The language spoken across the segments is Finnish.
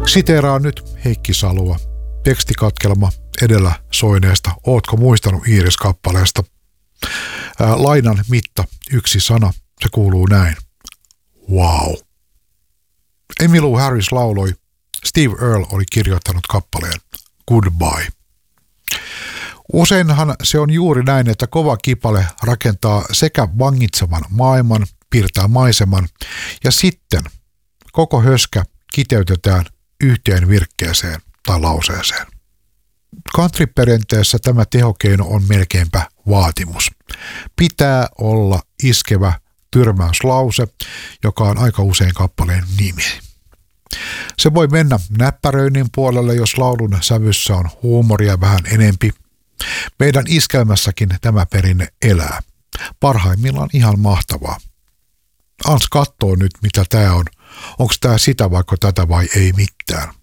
Siteeraan nyt Heikki Salua. Tekstikatkelma edellä soineesta Ootko muistanut Iiris-kappaleesta. Lainan mitta, yksi sana, se kuuluu näin. Wow. Emmylou Harris lauloi, Steve Earle oli kirjoittanut kappaleen Goodbye. Useinhan se on juuri näin, että kova kipale rakentaa sekä vangitsevan maailman, piirtää maiseman ja sitten koko höskä kiteytetään yhteen virkkeeseen tai lauseeseen. Country-perinteessä tämä tehokeino on melkeinpä vaatimus. Pitää olla iskevä tyrmäyslause, joka on aika usein kappaleen nimi. Se voi mennä näppäröinnin puolelle, jos laulun sävyssä on huumoria vähän enempi. Meidän iskelmässäkin tämä perinne elää. Parhaimmillaan ihan mahtavaa. Ans kattoo nyt, mitä tää on. Onko tää sitä vaikka tätä vai ei mitään.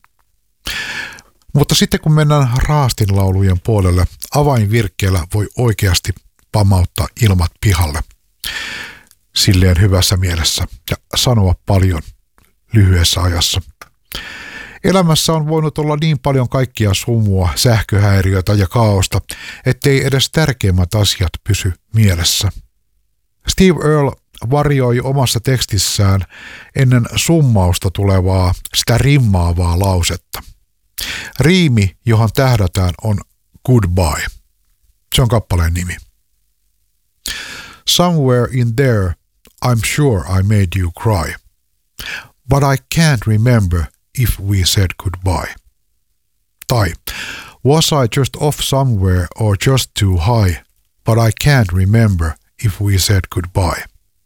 Mutta sitten kun mennään raastinlaulujen puolelle, avainvirkkeellä voi oikeasti pamauttaa ilmat pihalle. Silleen hyvässä mielessä ja sanoa paljon lyhyessä ajassa. Elämässä on voinut olla niin paljon kaikkia sumua, sähköhäiriötä ja kaaosta, ettei edes tärkeimmät asiat pysy mielessä. Steve Earle varjoi omassa tekstissään ennen summausta tulevaa, sitä rimmaavaa lausetta. Riimi, johon tähdätään, on Goodbye. Se on kappaleen nimi. Somewhere in there, I'm sure I made you cry. But I can't remember if we said goodbye. Tai, was I just off somewhere or just too high, but I can't remember if we said goodbye.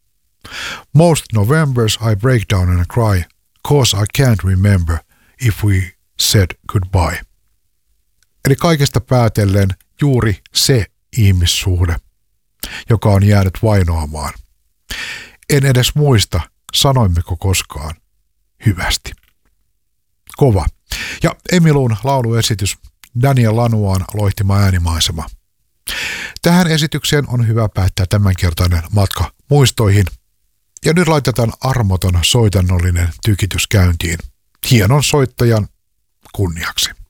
Most Novembers I break down and cry, cause I can't remember if we said goodbye. Eli kaikesta päätellen juuri se ihmissuhde, joka on jäänyt vainoamaan. En edes muista, sanoimmeko koskaan hyvästi. Kova. Ja Emmyloun lauluesitys, Daniel Lanoisen loihtima äänimaisema. Tähän esitykseen on hyvä päättää tämänkertainen matka muistoihin. Ja nyt laitetaan armoton soitannollinen tykitys käyntiin. Hienon soittajan kunniaksi.